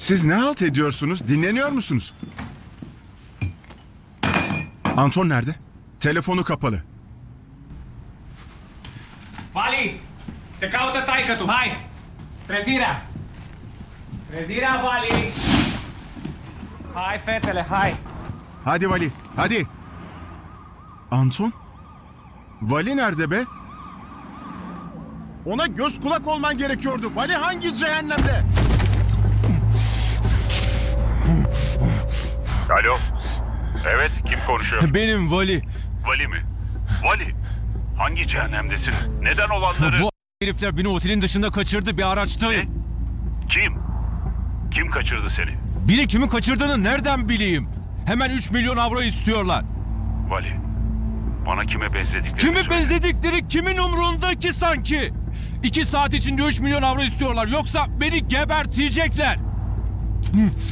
Siz ne halt ediyorsunuz? Dinleniyor musunuz? Anton nerede? Telefonu kapalı. Vali! Te caută taică-tu, hai! Trezirea! Trezirea, Vali! Hai, fetele, hai! Hadi Vali, hadi. Anton? Vali nerede be? Ona göz kulak olman gerekiyordu. Vali hangi cehennemde? Alo. Evet, kim konuşuyor? Benim Vali. Vali mi? Vali. Hangi cehennemdesin? Neden olanları... Bu herifler beni otelin dışında kaçırdı, bir araçtayım. Kim? Kim kaçırdı seni? Biri kimin kaçırdığını nereden bileyim? Hemen 3 milyon avro istiyorlar. Vali. Bana kime benzediklerini Kimi söyle. benzedikleri kimin umrunda ki sanki? 2 saat içinde 3 milyon avro istiyorlar. Yoksa beni gebertecekler.